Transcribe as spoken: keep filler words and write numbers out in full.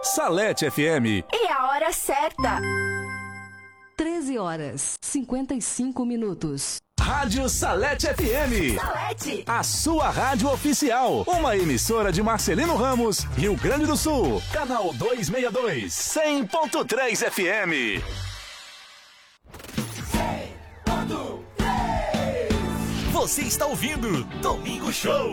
Salete F M. E a hora certa. treze horas, cinquenta e cinco minutos. Rádio Salete F M. Salete. A sua rádio oficial. Uma emissora de Marcelino Ramos, Rio Grande do Sul. Canal duzentos e sessenta e dois. cem ponto três F M. Você está ouvindo Domingo Show.